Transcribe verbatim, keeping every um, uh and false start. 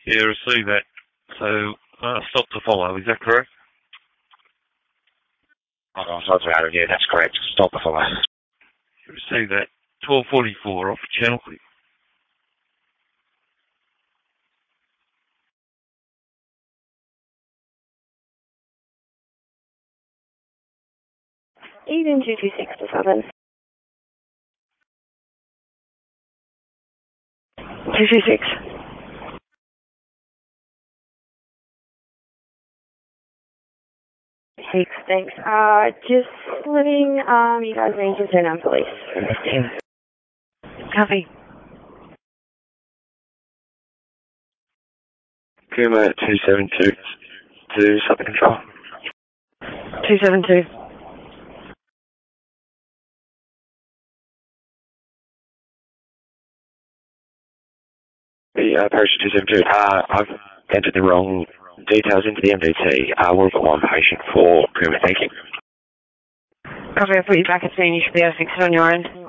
Yeah, receive that. So, uh, stop to follow, is that correct? Hold on, sorry about it. Yeah, that's correct. Stop the follow. You receive that. twelve forty-four off channel click. Eden two two six to seven. two two six. Six, thanks. Uh, just letting um you guys know to turn on police from this team. Copy. Kuma two seven two to Southern Control. two seven two. The uh, parachute two seven two. Uh, I've entered the wrong details into the M D T. Uh, we've got one patient for Kuma. Thank you. Copy, I'll put you back at scene. You should be able to fix it on your end.